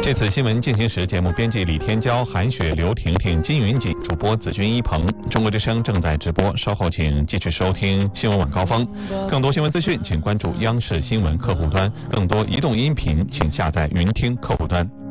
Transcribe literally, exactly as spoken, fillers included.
这次新闻进行时，节目编辑李天骄、韩雪、刘婷婷、金云锦，主播子君一鹏。中国之声正在直播，稍后请继续收听新闻晚高峰。更多新闻资讯，请关注央视新闻客户端；更多移动音频，请下载云听客户端。